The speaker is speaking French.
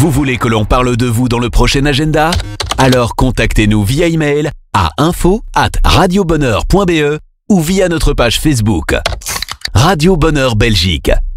Vous voulez que l'on parle de vous dans le prochain agenda? Alors contactez-nous via email à info@radiobonheur.be ou via notre page Facebook. Radio Bonheur Belgique.